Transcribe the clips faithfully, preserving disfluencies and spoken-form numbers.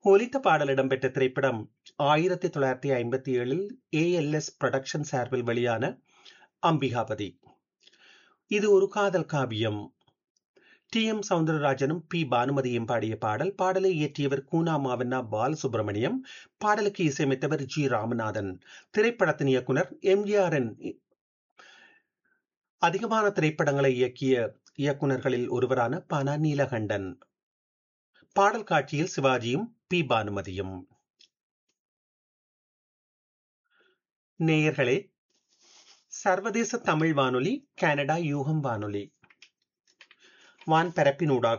ஒலித்த பாடல் இடம்பெற்ற திரைப்படம் ஆயிரத்தி தொள்ளாயிரத்தி ஐம்பத்தி ஏழில் ஏ.எல்.எஸ் புரொடக்ஷன் சார்பில் வெளியான அம்பிகாபதி. இது ஒரு காதல் காவியம். டி எம் சௌந்தரராஜனும் பி பானுமதியும் பாடிய பாடல். பாடலை இயற்றியவர் கூனா மாவண்ணா பாலசுப்ரமணியம். பாடலுக்கு இசையமைத்தவர் ஜி ராமநாதன். திரைப்படத்தின் இயக்குனர் எம்ஜிஆரின் அதிகமான திரைப்படங்களை இயக்கிய இயக்குனர்களில் ஒருவரான ப. நீலகண்டன். பாடல் காட்சியில் சிவாஜியும் பி பானுமதியும். நேயர்களே, சர்வதேச தமிழ் வானொலி, கனடா யூகம் வானொலி வான்பரப்பினூடாக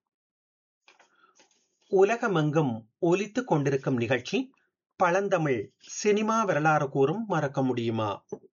உலகமெங்கும் ஒலித்துக் கொண்டிருக்கும் நிகழ்ச்சி பழந்தமிழ் சினிமா வரலாறு கூறும் மறக்க முடியுமா.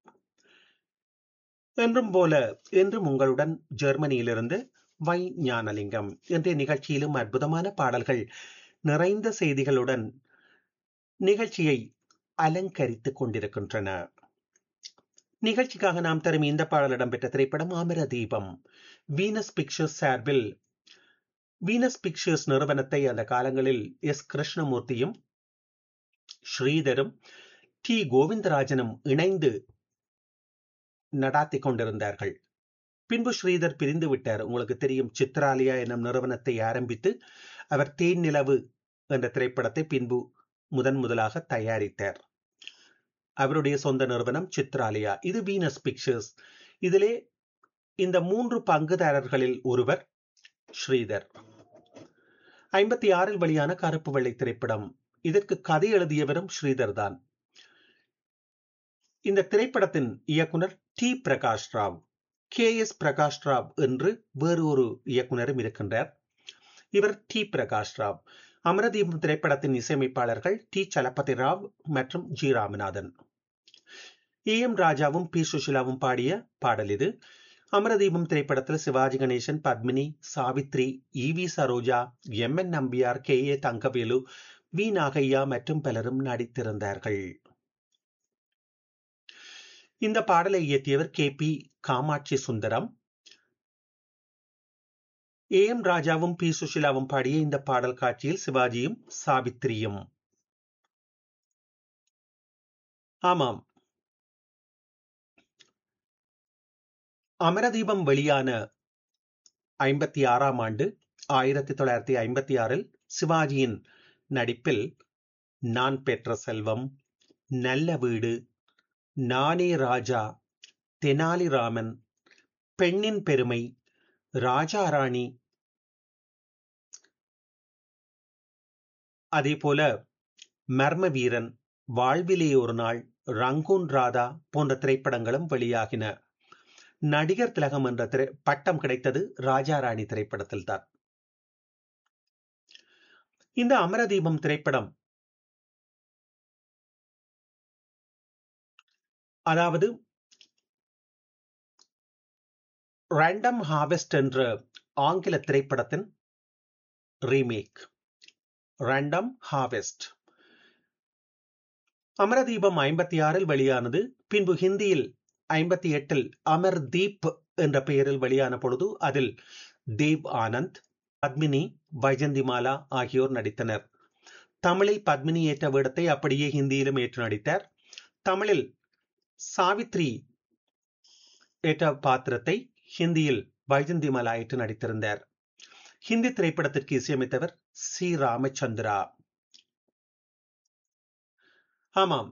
என்றும் போல என்றும் உங்களுடன் ஜெர்மனியிலிருந்து வை ஞானலிங்கம். இன்றைய நிகழ்ச்சியிலும் அற்புதமான பாடல்கள் நிறைந்த செய்திகளுடன் நிகழ்ச்சியை அலங்கரித்துக் கொண்டிருக்கின்றன. நிகழ்ச்சிக்காக நாம் தரும் இந்த பாடல் இடம்பெற்ற திரைப்படம் அமர தீபம். வீனஸ் பிக்சர்ஸ் சார்பில், வீனஸ் பிக்சர்ஸ் நிறுவனத்தை அந்த காலங்களில் எஸ் கிருஷ்ணமூர்த்தியும் ஸ்ரீதரும் டி கோவிந்தராஜனும் இணைந்து நடாத்தி கொண்டிருந்தார்கள். பின்பு ஸ்ரீதர் பிரிந்து விட்டார். உங்களுக்கு தெரியும், சித்ராலயா எனும் நிறுவனத்தை ஆரம்பித்து அவர் தேன் நிலவு என்ற திரைப்படத்தை பின்பு முதன் முதலாக தயாரித்தார். அவருடைய சொந்த நிறுவனம் சித்ராலயா. இது வீனஸ் பிக்சர்ஸ். இதிலே இந்த மூன்று பங்குதாரர்களில் ஒருவர் ஸ்ரீதர். ஐம்பத்தி ஆறில் வெளியான கருப்பு வெள்ளை திரைப்படம். இதற்கு கதை எழுதியவரும் ஸ்ரீதர் தான். இந்த திரைப்படத்தின் இயக்குனர் D Prakash Rao. K S Prakash Rao என்று வேறு ஒரு இயக்குனரும் இருக்கின்றார். இவர் டி பிரகாஷ் ராவ். அமரதீபம் திரைப்படத்தின் இசையமைப்பாளர்கள் டி சலபதி ராவ் மற்றும் ஜி ராமநாதன். ஏ எம் ராஜாவும் பி சுஷிலாவும் பாடிய பாடல் இது. அமரதீபம் திரைப்படத்தில் Sivaji Ganesan, Padmini, Savitri, E V Saroja, M N Nambiar, K A Thangavelu, we Nagaiah மற்றும் பலரும் நடித்திருந்தார்கள். இந்த பாடலை இயற்றியவர் K P Kamakshi Sundaram. A M ராஜாவும் பி சுஷிலாவும் பாடிய இந்த பாடல் காட்சியில் சிவாஜியும் சாவித்திரியும். ஆமாம், அமரதீபம் வெளியான ஐம்பத்தி ஆறாம் ஆண்டு ஆயிரத்தி தொள்ளாயிரத்தி ஐம்பத்தி ஆறில் சிவாஜியின் நடிப்பில் நான் பெற்ற செல்வம், நல்ல வீடு, நானே ராஜா, தெனாலிராமன், பெண்ணின் பெருமை, ராஜா ராணி, அதே போல மர்ம வீரன், வாழ்விலே ஒரு நாள், ரங்கூன் ராதா போன்ற திரைப்படங்களும் வெளியாகின. நடிகர் திலகம் என்ற திரை பட்டம் கிடைத்தது ராஜா ராணி திரைப்படத்தில் தான். இந்த அமரதீபம் திரைப்படம், அதாவது ரேண்டம் ஹார்வெஸ்ட் என்ற ஆங்கில திரைப்படத்தின் ரீமேக். Random harvest. அமரதீபம் ஐம்பத்தி ஆறில் வெளியானது. பின்பு ஹிந்தியில் ஐம்பத்தி எட்டில் அமர் தீப் என்ற பெயரில் வெளியான பொழுது அதில் தேவ் ஆனந்த், பத்மினி, வைஜந்திமாலா ஆகியோர் நடித்தனர். தமிழில் பத்மினி ஏற்ற வேடத்தை அப்படியே ஹிந்தியிலும் ஏற்று நடித்தார். தமிழில் சாவித்ரி ஏற்ற பாத்திரத்தை ஹிந்தியில் வைஜந்திமாலா ஏற்று நடித்திருந்தார். ஹிந்தி திரைப்படத்திற்கு இசையமைத்தவர் சி ராமச்சந்திரா. ஆமாம்,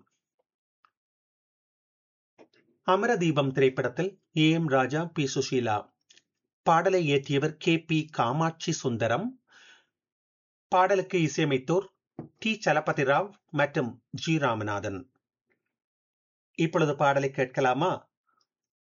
அமரதீபம் திரைப்படத்தில் A M Raja, B Sushila. பாடலை இயற்றியவர் கே பி காமாட்சி சுந்தரம். பாடலுக்கு இசையமைத்தோர் டி சலபதி ராவ் மற்றும் ஜி ராமநாதன். இப்பொழுது பாடலை கேட்கலாமா?